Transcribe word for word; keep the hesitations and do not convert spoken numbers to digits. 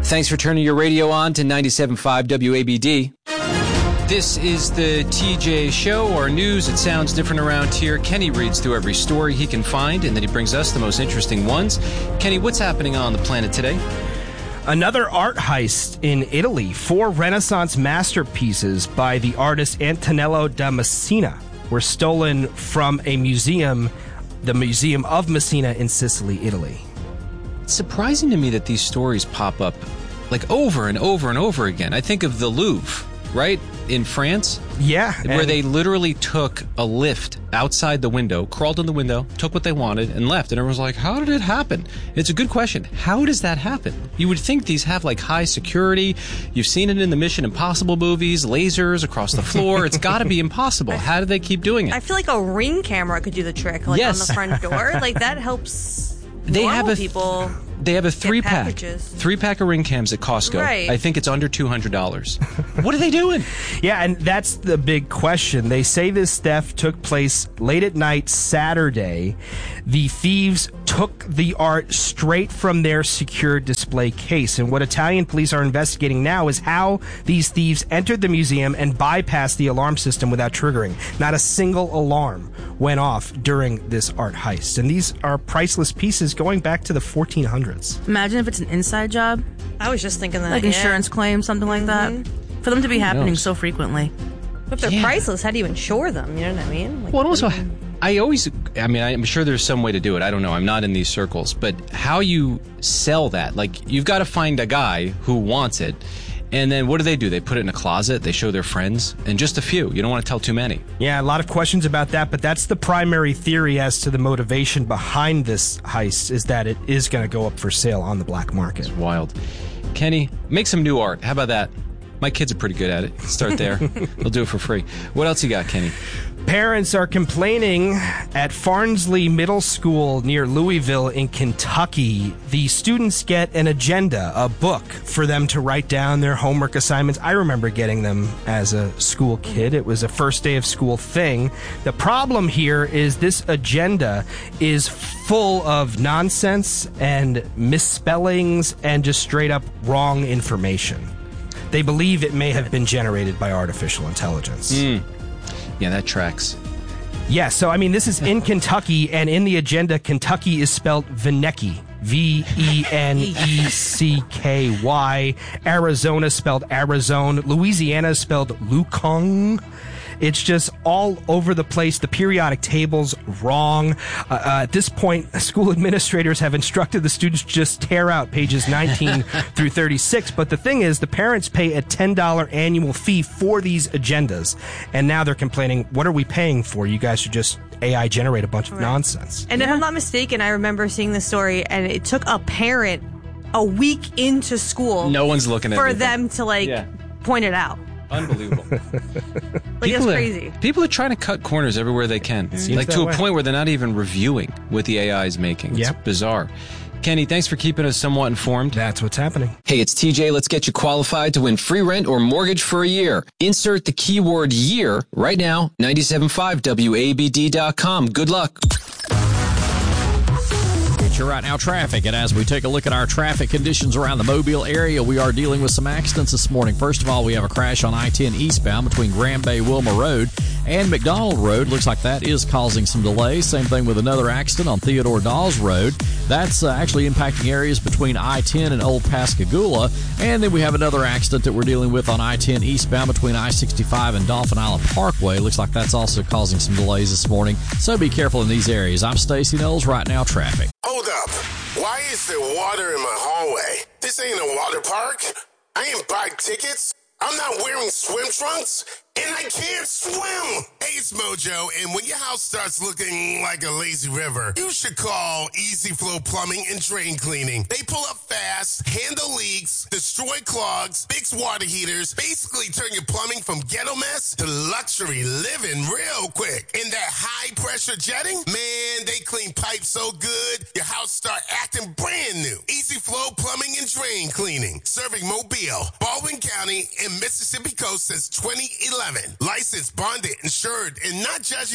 Thanks for turning your radio on to ninety-seven point five W A B D. This is the T J Show, our news. It sounds different around here. Kenny reads through every story he can find, and then he brings us the most interesting ones. Kenny, what's happening on the planet today? Another art heist in Italy. Four Renaissance masterpieces by the artist Antonello da Messina were stolen from a museum, the Museum of Messina in Sicily, Italy. It's surprising to me that these stories pop up like over and over and over again. I think of the Louvre, right, in France? Yeah. Where they literally took a lift outside the window, crawled in the window, took what they wanted, and left. And everyone was like, how did it happen? It's a good question. How does that happen? You would think these have, like, high security. You've seen it in the Mission Impossible movies, lasers across the floor. It's got to be impossible. How do they keep doing it? I feel like a Ring camera could do the trick, like yes. on the front door. Like, that helps they normal have a, people. They have a three-pack. Packages. Three-pack of Ring cams at Costco. Right. I think it's under two hundred dollars. What are they doing? Yeah, and that's the big question. They say this theft took place late at night Saturday. The thieves took the art straight from their secure display case. And what Italian police are investigating now is how these thieves entered the museum and bypassed the alarm system without triggering. Not a single alarm went off during this art heist. And these are priceless pieces going back to the fourteen hundreds. Imagine if it's an inside job. I was just thinking that. Like yeah. insurance claims, something like mm-hmm. that. For them to be happening knows? so frequently. But if they're yeah. priceless, how do you insure them? You know what I mean? Like, well, also, I always, I mean, I'm sure there's some way to do it. I don't know. I'm not in these circles. But how you sell that, like, you've got to find a guy who wants it. And then what do they do? They put it in a closet. They show their friends. And just a few. You don't want to tell too many. Yeah, a lot of questions about that, but that's the primary theory as to the motivation behind this heist, is that it is going to go up for sale on the black market. It's wild. Kenny, make some new art. How about that? My kids are pretty good at it. Start there. They'll do it for free. What else you got, Kenny? Parents are complaining at Farnsley Middle School near Louisville in Kentucky. The students get an agenda, a book for them to write down their homework assignments. I remember getting them as a school kid. It was a first day of school thing. The problem here is this agenda is full of nonsense and misspellings and just straight up wrong information. They believe it may have been generated by artificial intelligence. Mm. Yeah, that tracks. Yeah, so, I mean, this is in Kentucky, and in the agenda, Kentucky is spelled Venecki. V E N E C K Y. Arizona spelled Arizona. Louisiana spelled Lukong. It's just all over the place. The periodic table's wrong. Uh, uh, at this point, school administrators have instructed the students to just tear out pages nineteen through thirty-six. But the thing is, the parents pay a ten dollars annual fee for these agendas. And now they're complaining, what are we paying for? You guys should just A I generate a bunch of right. nonsense. And yeah. if I'm not mistaken, I remember seeing this story, and it took a parent a week into school. No one's looking at for anything. them to, like, yeah. point it out. Unbelievable. Like, it's crazy. Are, people are trying to cut corners everywhere they can. Mm-hmm. Like, to way. a point where they're not even reviewing what the A I is making. It's yep. bizarre. Kenny, thanks for keeping us somewhat informed. That's what's happening. Hey, it's T J. Let's get you qualified to win free rent or mortgage for a year. Insert the keyword year right now, ninety-seven point five W A B D dot com. Good luck. You're right now traffic, and as we take a look at our traffic conditions around the Mobile area, we are dealing with some accidents this morning. First of all, we have a crash on I ten eastbound between Grand Bay Wilma Road and McDonald Road. Looks like that is causing some delays. Same thing with another accident on Theodore Dawes Road. That's uh, actually impacting areas between I ten and Old Pascagoula. And then we have another accident that we're dealing with on I ten eastbound between I sixty-five and Dolphin Island Parkway. Looks like that's also causing some delays this morning. So be careful in these areas. I'm Stacey Knowles. Right now traffic. Hold up. Why is there water in my hallway? This ain't a water park. I ain't buy tickets. I'm not wearing swim trunks. And I can't swim. Hey, it's Mojo, and when your house starts looking like a lazy river, you should call Easy Flow Plumbing and Drain Cleaning. They pull up fast, handle leaks, destroy clogs, fix water heaters, basically turn your plumbing from ghetto mess to luxury living real quick. And that high-pressure jetting, man, they clean pipes so good, your house start acting brand new. Easy Flow Plumbing and Drain Cleaning, serving Mobile, Baldwin County, and Mississippi Coast since twenty eleven. Licensed, bonded, insured, and not judging